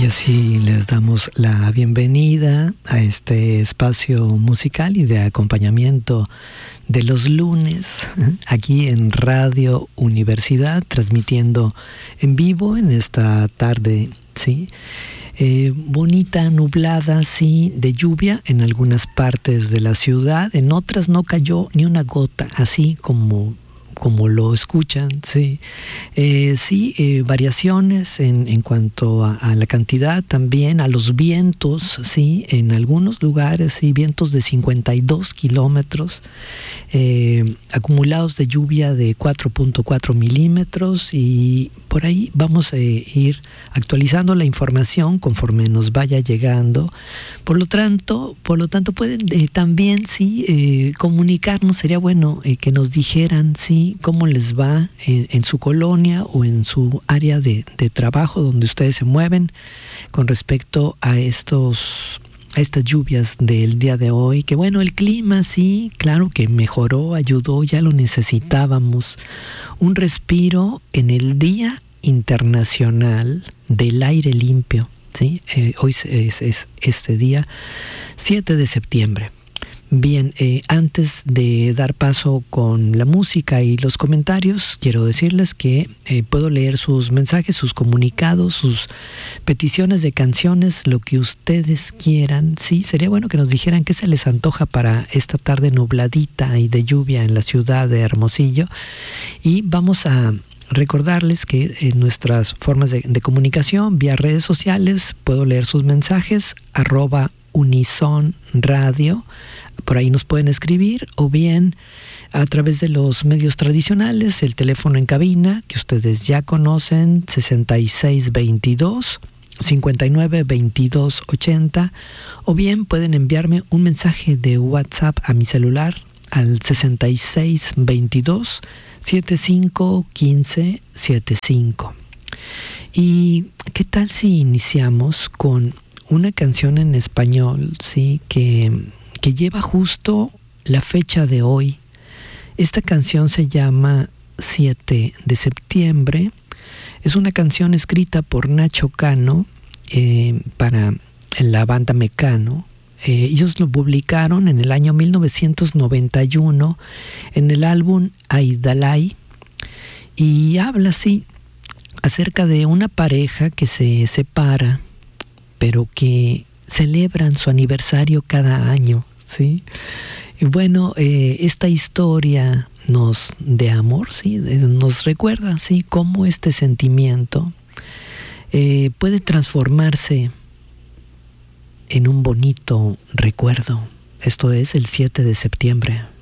Y así les damos la bienvenida a este espacio musical y de acompañamiento de los lunes aquí en Radio Universidad, transmitiendo en vivo en esta tarde, ¿sí? Bonita, nublada, sí, de lluvia en algunas partes de la ciudad, en otras no cayó ni una gota, así como lo escuchan, sí. Variaciones en cuanto a la cantidad, también a los vientos, sí, en algunos lugares, sí, vientos de 52 kilómetros, acumulados de lluvia de 4.4 milímetros, y por ahí vamos a ir actualizando la información conforme nos vaya llegando. Por lo tanto pueden también, sí, comunicarnos. Sería bueno que nos dijeran, sí, cómo les va en su colonia o en su área de trabajo donde ustedes se mueven con respecto a estas lluvias del día de hoy. Que bueno, el clima sí, claro que mejoró, ayudó, ya lo necesitábamos. Un respiro en el Día Internacional del Aire Limpio, ¿sí? Hoy es este día 7 de septiembre. Bien, antes de dar paso con la música y los comentarios, quiero decirles que puedo leer sus mensajes, sus comunicados, sus peticiones de canciones, lo que ustedes quieran. Sí, sería bueno que nos dijeran qué se les antoja para esta tarde nubladita y de lluvia en la ciudad de Hermosillo. Y vamos a recordarles que en nuestras formas de comunicación, vía redes sociales, puedo leer sus mensajes, @UnisonRadio. Por ahí nos pueden escribir, o bien a través de los medios tradicionales, el teléfono en cabina que ustedes ya conocen, 6622-592280, o bien pueden enviarme un mensaje de WhatsApp a mi celular al 6622-751575. ¿Y qué tal si iniciamos con una canción en español, sí, que lleva justo la fecha de hoy? Esta canción se llama 7 de septiembre. Es una canción escrita por Nacho Cano para la banda Mecano. Ellos lo publicaron en el año 1991 en el álbum Aidalay, y habla así acerca de una pareja que se separa, pero que celebran su aniversario cada año, ¿sí? Y bueno, esta historia de amor, ¿sí? Nos recuerda, ¿sí?, cómo este sentimiento puede transformarse en un bonito recuerdo. Esto es el 7 de septiembre.